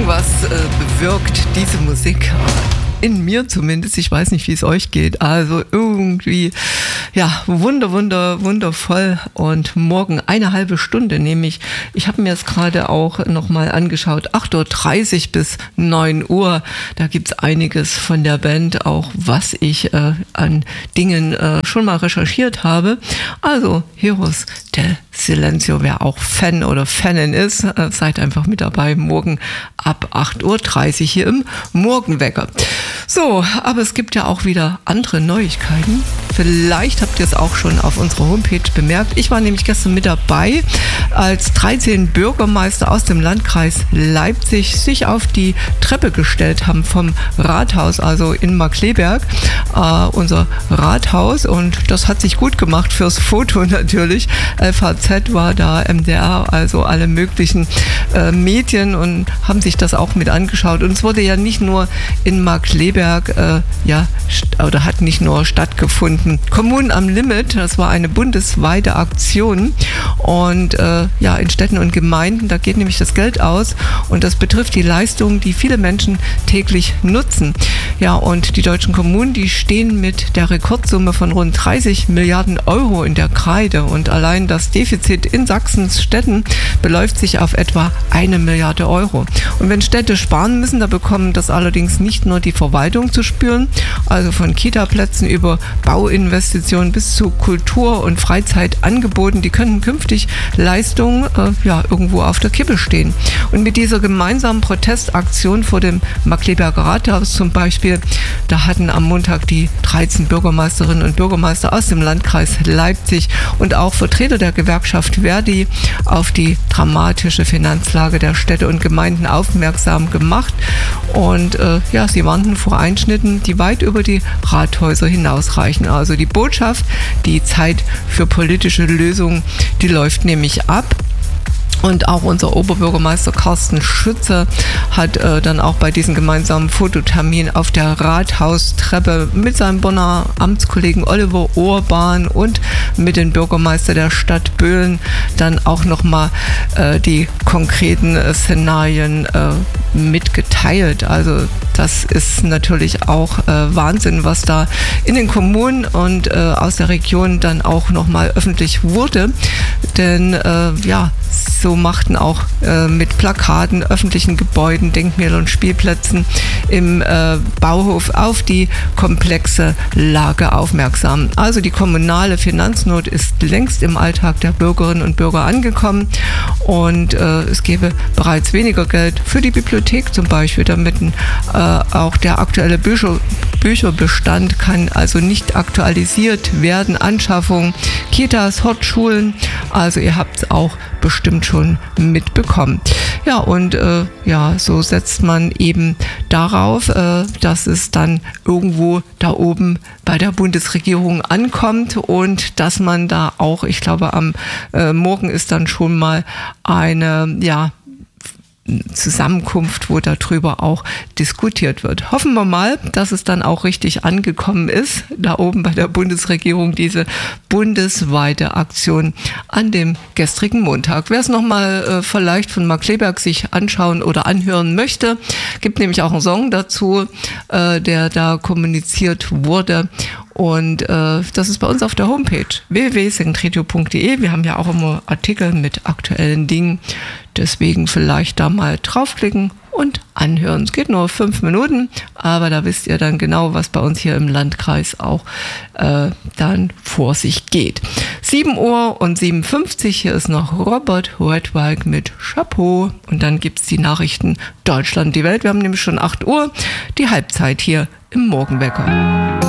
Irgendwas bewirkt diese Musik. In mir zumindest, ich weiß nicht, wie es euch geht, also irgendwie, ja, wundervoll. Und morgen eine halbe Stunde, nämlich, ich habe mir es gerade auch nochmal angeschaut, 8.30 Uhr bis 9 Uhr, da gibt's einiges von der Band, auch was ich an Dingen schon mal recherchiert habe. Also, Heroes del Silencio, wer auch Fan oder Fanin ist, seid einfach mit dabei, morgen ab 8.30 Uhr hier im Morgenwecker. So, aber es gibt ja auch wieder andere Neuigkeiten. Vielleicht habt ihr es auch schon auf unserer Homepage bemerkt. Ich war nämlich gestern mit dabei, als 13 Bürgermeister aus dem Landkreis Leipzig sich auf die Treppe gestellt haben vom Rathaus, also in Markkleeberg, unser Rathaus. Und das hat sich gut gemacht fürs Foto natürlich. LVZ war da, MDR, also alle möglichen Medien und haben sich das auch mit angeschaut. Und es wurde ja nicht nur in Markkleeberg hat nicht nur stattgefunden. Kommunen am Limit, das war eine bundesweite Aktion und in Städten und Gemeinden, da geht nämlich das Geld aus und das betrifft die Leistungen, die viele Menschen täglich nutzen. Ja, und die deutschen Kommunen, die stehen mit der Rekordsumme von rund 30 Milliarden Euro in der Kreide und allein das Defizit in Sachsens Städten beläuft sich auf etwa 1 Milliarde Euro. Und wenn Städte sparen müssen, da bekommen das allerdings nicht nur die Verwaltung zu spüren, also von Kita-Plätzen über Bauinvestitionen bis zu Kultur- und Freizeitangeboten, die könnten künftig Leistungen irgendwo auf der Kippe stehen. Und mit dieser gemeinsamen Protestaktion vor dem Markkleeberger Rathaus zum Beispiel, da hatten am Montag die 13 Bürgermeisterinnen und Bürgermeister aus dem Landkreis Leipzig und auch Vertreter der Gewerkschaft Verdi auf die dramatische Finanzlage der Städte und Gemeinden aufmerksam gemacht. Und sie warnten vor Einschnitten, die weit über die Rathäuser hinausreichen. Also die Botschaft, die Zeit für politische Lösungen, die läuft nämlich ab. Und auch unser Oberbürgermeister Carsten Schütze hat dann auch bei diesem gemeinsamen Fototermin auf der Rathaustreppe mit seinem Bonner Amtskollegen Oliver Orban und mit dem Bürgermeister der Stadt Böhlen dann auch nochmal die konkreten Szenarien mitgeteilt. Also das ist natürlich auch Wahnsinn, was da in den Kommunen und aus der Region dann auch nochmal öffentlich wurde. Denn so machten auch mit Plakaten, öffentlichen Gebäuden, Denkmälern und Spielplätzen im Bauhof auf die komplexe Lage aufmerksam. Also die kommunale Finanznot ist längst im Alltag der Bürgerinnen und Bürger angekommen und es gäbe bereits weniger Geld für die Bibliothek zum Beispiel, damit auch der aktuelle Bücherbestand kann also nicht aktualisiert werden. Anschaffung, Kitas, Hortschulen, also ihr habt es auch bestimmt schon mitbekommen. Ja, und so setzt man eben darauf, dass es dann irgendwo da oben bei der Bundesregierung ankommt und dass man da auch, ich glaube, am Morgen ist dann schon mal eine, Zusammenkunft, wo darüber auch diskutiert wird. Hoffen wir mal, dass es dann auch richtig angekommen ist, da oben bei der Bundesregierung, diese bundesweite Aktion an dem gestrigen Montag. Wer es nochmal vielleicht von Markkleeberg sich anschauen oder anhören möchte, gibt nämlich auch einen Song dazu, der da kommuniziert wurde. Und das ist bei uns auf der Homepage www.segendradio.de. Wir haben ja auch immer Artikel mit aktuellen Dingen. Deswegen vielleicht da mal draufklicken und anhören. Es geht nur 5 Minuten, aber da wisst ihr dann genau, was bei uns hier im Landkreis auch dann vor sich geht. 7:57 Uhr, hier ist noch Robert Redwig mit Chapeau und dann gibt's die Nachrichten Deutschland, die Welt. Wir haben nämlich schon 8 Uhr, die Halbzeit hier im Morgenwecker.